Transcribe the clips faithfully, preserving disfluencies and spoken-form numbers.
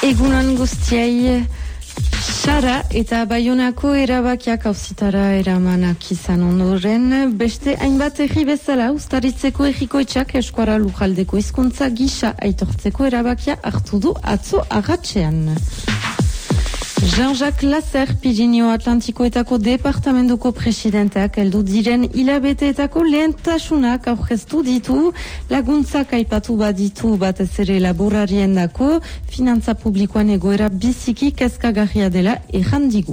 Egunon guztiei, Sara eta Baionako erabakiak auzitara eramanak izan ondoren, beste hainbat erri bezala Uztaritzeko Herrikoetxeak eskuara lujaldeko hizkuntza gisa aitortzeko erabakia hartu du atzo arratsean. Jean-Jacques Lasser, Pirineo Atlantikoetako departamentuko presidenteak heldu diren hilabeteetako lehentasunak aurkeztu ditu, laguntzak aipatu baditu batez ere laborarien dako, finantza publikoan egoera biziki kezkagarria dela errandigu.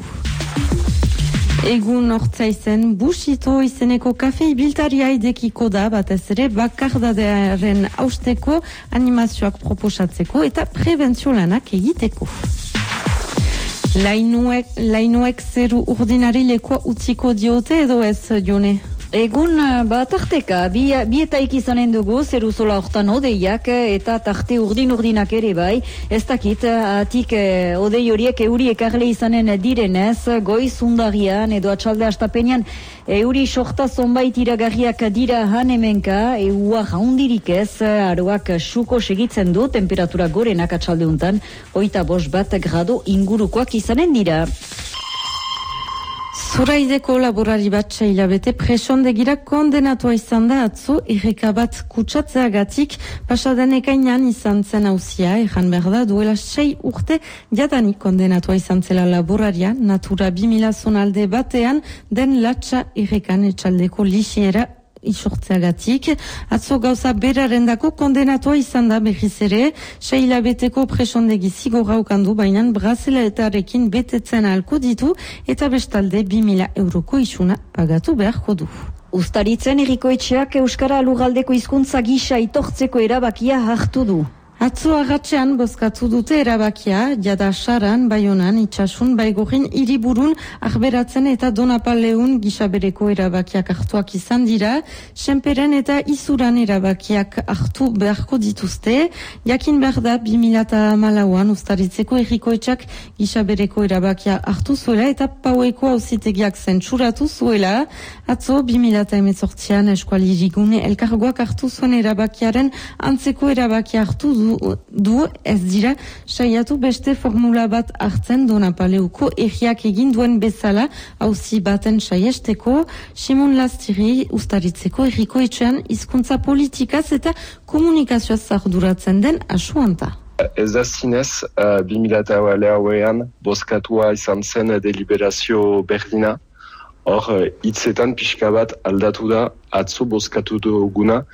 Egun hortzaizen Busito izeneko kafe ibiltaria idekiko da batez ere bakardadearen hausteko animazioak proposatzeko eta prebentzio lanak egiteko. Lainuek, lainuek zeru urdinari lekoa utziko diote edo ez, Jone? Egun bat arteka, bi, bi eta ikizanen dugu, zeru zola hortan odeiak eta tarte urdin-urdinak ere bai. Ez dakit, atik eh, odei horiek euri ekarle izanen direnez, goiz undarian edo atxalde astapenean euri sorta zonbait iragarriak dira hanemenka, eua jaundirik ez, aroak suko segitzen du, temperatura gorenak atxalde untan, oita bost bat grado ingurukoak izanen dira. Zuraideko laborari bat hilabete presondegira kondenatua izan da atzo erreka bat kutsatzeagatik pasaden ekainan izan zen auzia, erran behar da duela sei urte jadanik kondenatua izan zela laboraria Natura bi mila zonalde batean den latxa errekan etxaldeko lixiera isortzeagatik. Atzo gauza berarendako kondenatua izan da berriz ere, sei hilabeteko presondegi zigorra ukandu, bainan brazelaetarekin betetzen ahalko ditu eta bestalde bi mila euroko isuna pagatu beharko du. Uztaritzen Herrikoetxeak Euskara lugaldeko hizkuntza gisa aitortzeko erabakia hartu du. Atzo arratsean bozkatu dute erabakia, jada Saran, Baionan, Itxasun, Baigorin, Hiriburun, Arberatzen eta Donapaleun gisabereko erabakiak hartuak izan dira, Senperen eta Izuran erabakiak hartu beharko dituzte, jakin behar da bi mila hamalauan Uztaritzeko Herrikoetxeak gisabereko erabakia hartu zuela eta Paueko auzitegiak zentsuratu zuela, atzo bi mila hemezortzian eskualirigune elkargoak hartu zuen erabakiaren antzeko erabakia hartu du du ez dira saiatu beste formula bat hartzen Donapaleuko erriak egin duen bezala auzi baten saiesteko. Simon Lastiri Uztaritzeko Herrikoetxean hizkuntza politikaz eta komunikazioaz arduratzen den asuanta. Ez da zinez, uh, bi mila hauean bozkatua izan zen deliberazio berdina. Hor, hitzetan pixka bat aldatu da, atzo bozkatu duguna,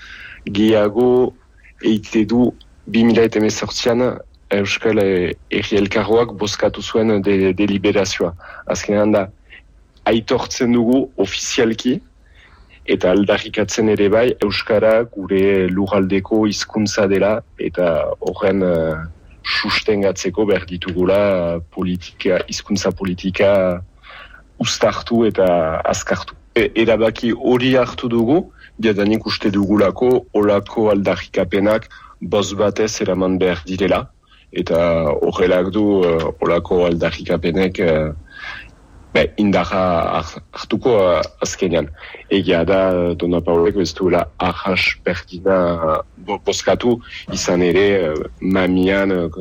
gehiago eite du bi mila hemezortzian Euskal Herri Elkargoak bozkatu zuen de, deliberazioa. Azkenean da, aitortzen dugu ofizialki eta aldarrikatzen ere bai Euskara gure lurraldeko hizkuntza dela eta horren uh, sustengatzeko behar ditugula politika, hizkuntza politika uztartu eta azkartu. E, erabaki hori hartu dugu, jadanik uste dugulako olako aldarrikapenak boz batez eraman behar direla, eta horrelak du uh, olako aldarrikapenek uh, be, indarra hartuko uh, azkenean. Egia da, Donapaleko ez duela ahas berdina uh, bozkatu, izan ere uh, mamian uh,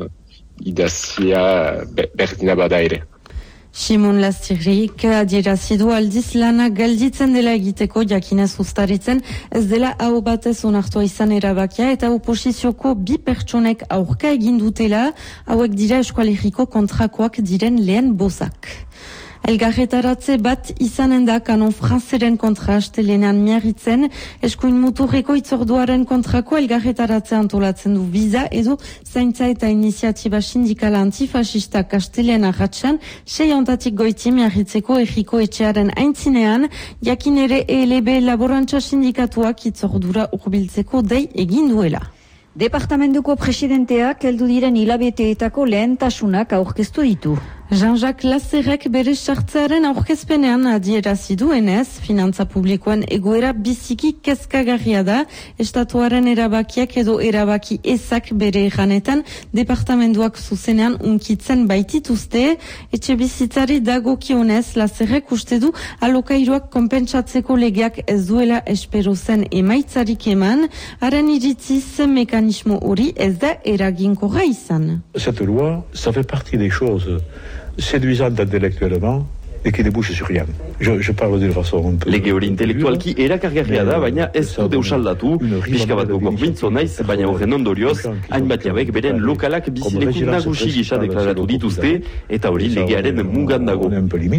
idazia be, berdina bada ere. Simon Lastirrik adierazidu aldiz lana galditzen dela egiteko jakinez Uztaritzen ez dela hau batez onartua izan erabakia eta oposizioko bi pertsonek aurka egin dutela, hauek dira Euskal Herriko kontrakoak diren lehen bozak. Elgarretaratze bat izanen da kanon franzeren kontra astelenean miarritzen, eskuin muturreko itzorduaren kontrako elgarretaratze antolatzen du biza edo zaintza eta iniziatiba sindikala antifasistak astelean arratsan, sei ontatik goiti miarritzeko Herriko etxearen aintzinean, jakin ere E L B laborantza sindikatuak itzordura urbiltzeko dei egin duela. Departamentuko presidenteak heldu diren hilabeteetako lehentasunak aurkeztu ditu. Jean-Jacques Lazerrek bere sartzearen aurkezpenean adierazi duenez, finantza publikoen egoera biziki kezkagarria da, estatuaren erabakiak edo erabaki ezak bere eganetan departamentuak zuzenean unkitzen baitituzte, etxe bizitzari dagokionez Lazerrek uste du alokairuak konpentsatzeko legeak ez duela espero zen emaitzarik eman, haren iritziz mekanismo hori ez da eraginkorra izan. Cette loi, ça fait partie des choses séduisante intellectuellement et qui débouche sur rien. Je, je parle d'une façon un peu... Lege hori intelektualki erakargarria da, baina ez du deusaldatu, pixka bat gogor bintzo naiz, baina horren ondorioz, hainbat jabek beren lokalak bizilekun nagusi gisa deklaratu dituzte, eta hori legearen mugan dago.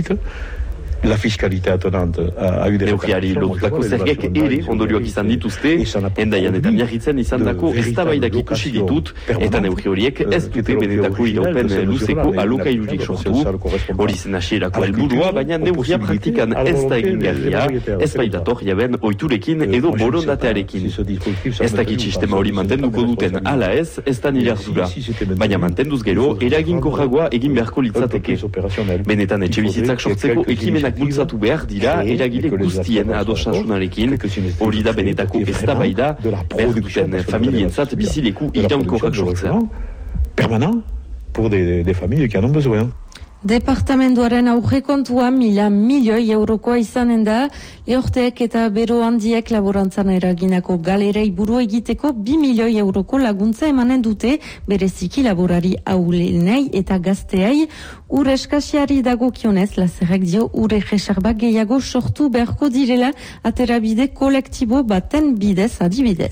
La fiscalité attenante a eu des Neurriari lotutako zergek ere ondorioak izan dituzte, endaian eta miarritzen izan dako eztabaidak ikusi ditut, eta neurri horiek ez dute benetako iraupen luzeko alokairurik sortu. Hori zen hasierako helburua, baina neurria praktikan ez da egingarria, ez baitator jaben oiturekin edo borondatearekin. Ez dakit sistema hori mantenduko duten ala ez, ez da nire ardura. Baina mantenduz gero, eraginkorragoa egin beharko litzateke. Benetan etxe bizitzak sortzeko ekimenak bultzatu behar dira eragile guztien adosasunarekin, hori da benetako eztabaida behar duten familientzat bizileku iraunkorrak sortzea. Permanent pour des, des familles qui en ont besoin. Departamentuaren aurrekontua mila milioi eurokoa izanen da, lehorteek eta bero handiek laborantzan eraginako galerei buru egiteko bi milioi euroko laguntza emanen dute, bereziki laborari ahulenei eta gazteai, ur eskasiari dagokionez, Lazerrek dio ure jesarbak gehiago sortu beharko direla aterabide kolektibo baten bidez adibidez.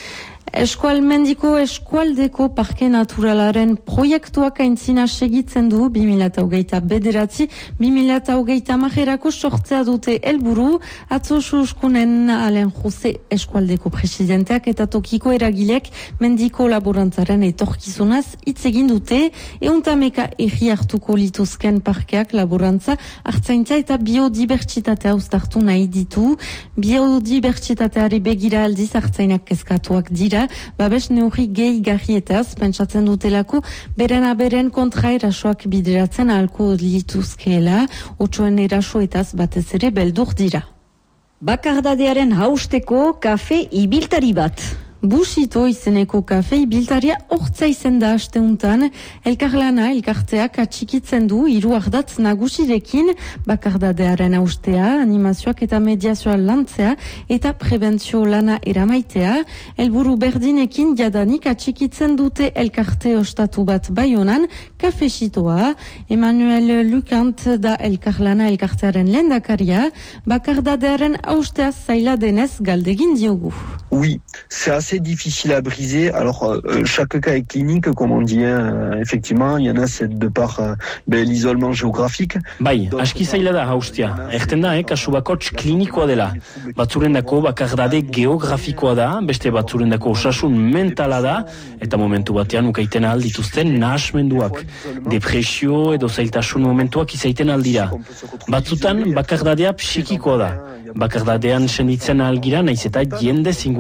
Eskualmendiko eskualdeko parke naturalaren proiektuak aintzina segitzen du bi mila hogeita bederatzi, bi mila hogeita majerako sortzea dute helburu, atzo suskunen Alen Jose eskualdeko presidenteak eta tokiko eragilek mendiko laborantzaren etorkizunaz hitz egin dute, euntameka erri hartuko lituzken parkeak laborantza hartzaintza eta biodibertsitatea uztartu nahi ditu, biodibertsitateari begira aldiz hartzainak kezkatuak dira, babes neurri gehi garrietaz, pentsatzen dutelako, beren aberen kontra erasoak bideratzen ahalko lituzkeela, otsoen erasoetaz batez ere beldur dira. Bakardadearen hausteko kafe ibiltari bat. Busito izeneko kafe ibiltaria hortza izen da asteuntan, elkarlana elkarteak atxikitzen du hiru ardatz nagusirekin, bakardadearen haustea, animazioak eta mediazioa lantzea eta prebentzio lana eramaitea, helburu berdinekin jadanik atxikitzen dute elkarte ostatu bat Baionan, kafesitoa, Emmanuel Lucant da elkarlana elkartearen lehendakaria, bakardadearen haustea zaila denez galdegin diogu. Oui, c'est assez difficile à briser. Alors, euh, chaque cas est clinique, comme on dit, hein. Effectivement, il y en a, c'est de par euh, ben, l'isolement géographique. Bai, aski zaila da haustia. Erten da, eh, kasu bakots klinikoa dela. Batzurendako bakardade geografikoa da, beste batzurendako osasun mentala da, eta momentu batean ukaiten aldituzten nahasmenduak. Depresio edo zailtasun momentuak izaiten aldira. Batzutan bakardadea psikikoa da. Bakardadean senditzen algira, naiz eta jende zingu